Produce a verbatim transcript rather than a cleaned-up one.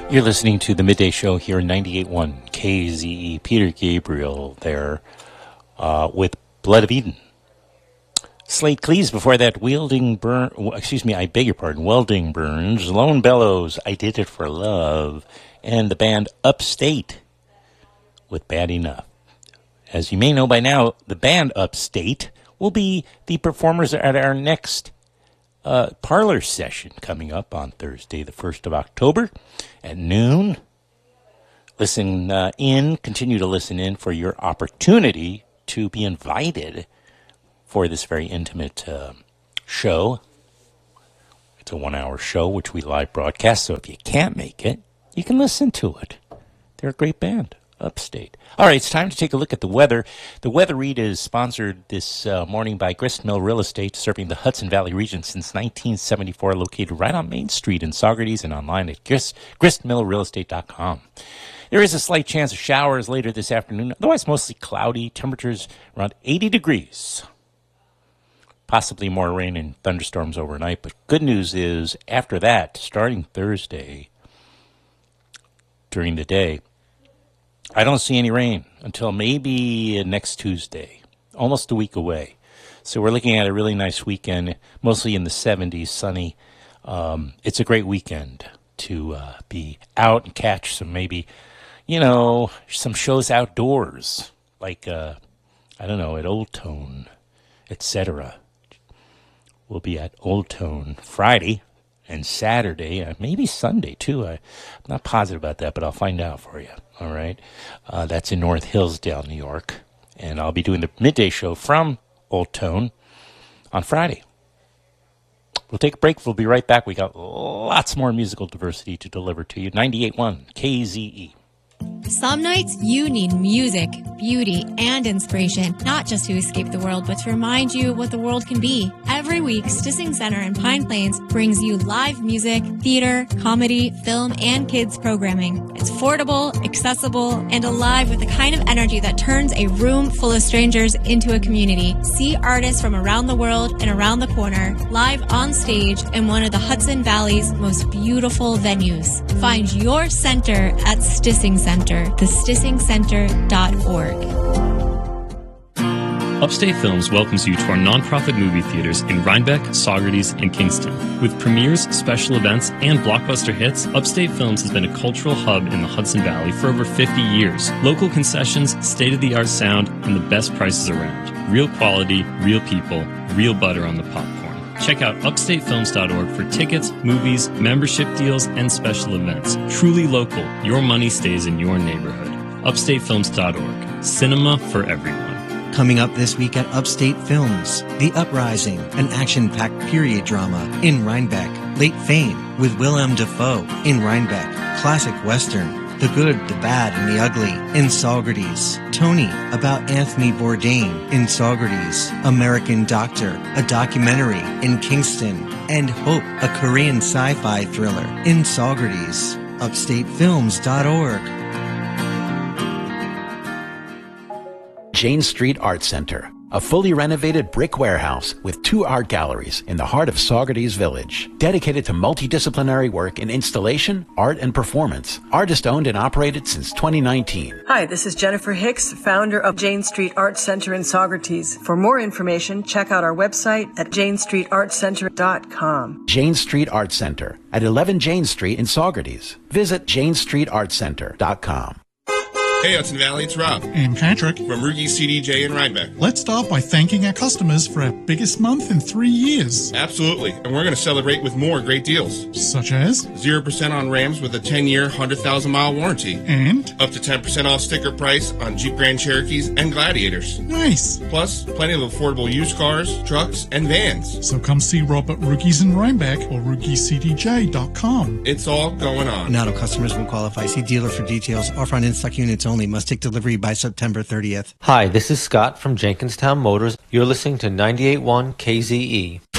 You're listening to the Midday Show here in ninety-eight point one K Z E. Peter Gabriel there uh, with Blood of Eden. Slate Cleese before that, Wielding Burn, excuse me, I beg your pardon, Welding Burns, Lone Bellows, I Did It For Love, and the band Upstate with Bad Enough. As you may know by now, the band Upstate will be the performers at our next uh, parlor session coming up on Thursday, the first of October at noon. Listen uh, in, continue to listen in for your opportunity to be invited for this very intimate uh, show. It's a one-hour show, which we live broadcast, so if you can't make it, you can listen to it. They're a great band, Upstate. All right, it's time to take a look at the weather. The weather read is sponsored this uh, morning by Grist Mill Real Estate, serving the Hudson Valley region since nineteen seventy-four, located right on Main Street in Saugerties and online at grist, grist mill real estate dot com. There is a slight chance of showers later this afternoon, otherwise mostly cloudy, temperatures around eighty degrees. Possibly more rain and thunderstorms overnight, but good news is after that, starting Thursday during the day, I don't see any rain until maybe next Tuesday, almost a week away. So we're looking at a really nice weekend, mostly in the seventies, sunny. Um, it's a great weekend to uh, be out and catch some maybe, you know, some shows outdoors, like, uh, I don't know, at Old Tone, et cetera. We'll be at Old Tone Friday and Saturday, uh, maybe Sunday too. I, I'm not positive about that, but I'll find out for you. All right. Uh, that's in North Hillsdale, New York. And I'll be doing the midday show from Old Tone on Friday. We'll take a break. We'll be right back. We got lots more musical diversity to deliver to you. ninety-eight point one K Z E. Some nights you need music, beauty, and inspiration, not just to escape the world, but to remind you what the world can be. Every week, Stissing Center in Pine Plains brings you live music, theater, comedy, film, and kids programming. It's affordable, accessible, and alive with the kind of energy that turns a room full of strangers into a community. See artists from around the world and around the corner, live on stage in one of the Hudson Valley's most beautiful venues. Find your center at Stissing Center. the stissing center dot org. Upstate Films welcomes you to our nonprofit movie theaters in Rhinebeck, Saugerties, and Kingston. With premieres, special events, and blockbuster hits, Upstate Films has been a cultural hub in the Hudson Valley for over fifty years. Local concessions, state-of-the-art sound, and the best prices around. Real quality, real people, real butter on the popcorn. Check out upstate films dot org for tickets, movies, membership deals, and special events. Truly local, your money stays in your neighborhood. upstate films dot org. Cinema for everyone. Coming up this week at Upstate Films, The Uprising, an action-packed period drama in Rhinebeck. Late Fame with Willem Dafoe in Rhinebeck. Classic Western, The Good, the Bad, and the Ugly in Saugerties. Tony about Anthony Bourdain in Saugerties. American Doctor, a documentary in Kingston. And Hope, a Korean sci-fi thriller in Saugerties. upstate films dot org. Jane Street Art Center, a fully renovated brick warehouse with two art galleries in the heart of Saugerties Village, dedicated to multidisciplinary work in installation, art, and performance. Artist-owned and operated since twenty nineteen. Hi, this is Jennifer Hicks, founder of Jane Street Art Center in Saugerties. For more information, check out our website at jane street art center dot com. Jane Street Art Center at eleven Jane Street in Saugerties. Visit jane street art center dot com. Hey, Hudson Valley, it's Rob. And Patrick. From Rugi's C D J in Rhinebeck. Let's start by thanking our customers for our biggest month in three years. Absolutely. And we're going to celebrate with more great deals. Such as? zero percent on Rams with a ten-year, one hundred thousand mile warranty. And? Up to ten percent off sticker price on Jeep Grand Cherokees and Gladiators. Nice. Plus, plenty of affordable used cars, trucks, and vans. So come see Rob at Rugi's in Rhinebeck or rugi c d j dot com. It's all going on. Not all customers will qualify. See dealer for details. Offer on in-stock units only. Must take delivery by September thirtieth. Hi, this is Scott from Jenkinstown Motors. You're listening to ninety-eight point one K Z E.